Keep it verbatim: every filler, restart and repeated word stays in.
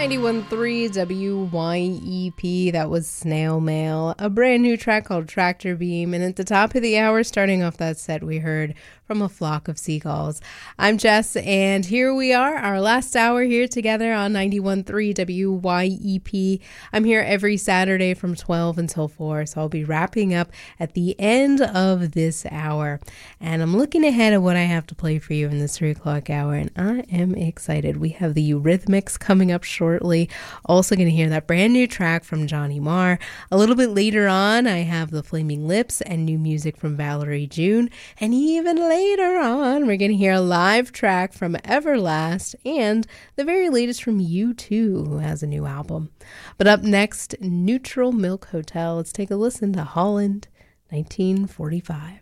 ninety-one point three W Y E P, that was Snail Mail, a brand new track called Tractor Beam, and at the top of the hour, starting off that set, we heard From a Flock of Seagulls. I'm Jess, and here we are, our last hour here together on ninety-one point three W Y E P. I'm here every Saturday from twelve until four, so I'll be wrapping up at the end of this hour, and I'm looking ahead at what I have to play for you in this three o'clock hour, and I am excited. We have the Eurythmics coming up shortly. Also going to hear that brand new track from Johnny Marr. A little bit later on, I have the Flaming Lips and new music from Valerie June. And even later on, we're going to hear a live track from Everlast and the very latest from U two, who has a new album. But up next, Neutral Milk Hotel. Let's take a listen to Holland, nineteen forty-five.